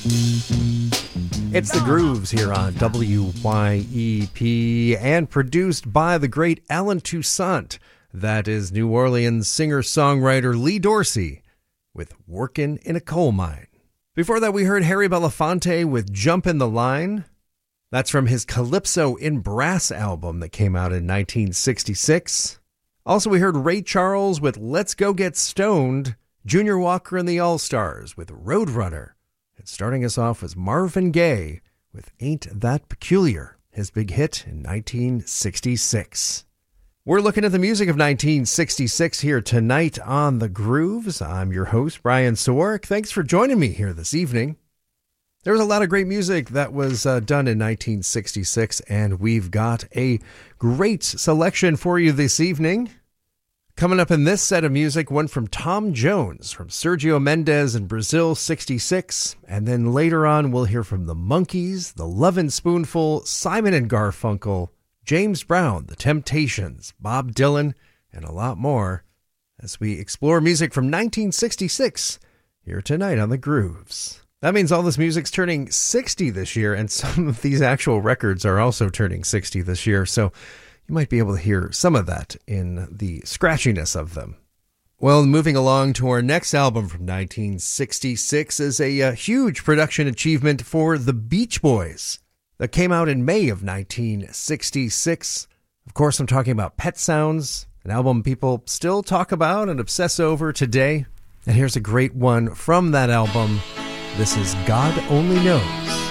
It's The Grooves here on WYEP and produced by the great Alan Toussaint. That is New Orleans singer-songwriter Lee Dorsey with Workin' in a Coal Mine. Before that, we heard Harry Belafonte with Jump in the Line. That's from his Calypso in Brass album that came out in 1966. Also, we heard Ray Charles with Let's Go Get Stoned, Junior Walker and the All-Stars with Roadrunner. And starting us off was Marvin Gaye with Ain't That Peculiar, his big hit in 1966. We're looking at the music of 1966 here tonight on The Grooves. I'm your host, Brian Sawark. Thanks for joining me here this evening. There was a lot of great music that was done in 1966, and we've got a great selection for you this evening. Coming up in this set of music, one from Tom Jones, from Sergio Mendes in Brazil, 66. And then later on, we'll hear from the Monkees, the Lovin' Spoonful, Simon and Garfunkel, James Brown, the Temptations, Bob Dylan, and a lot more as we explore music from 1966 here tonight on The Grooves. That means all this music's turning 60 this year, and some of these actual records are also turning 60 this year, so you might be able to hear some of that in the scratchiness of them. Well, moving along to our next album from 1966 is a huge production achievement for the Beach Boys that came out in May of 1966. Of course, I'm talking about Pet Sounds, an album people still talk about and obsess over today. And here's a great one from that album. This is God Only Knows.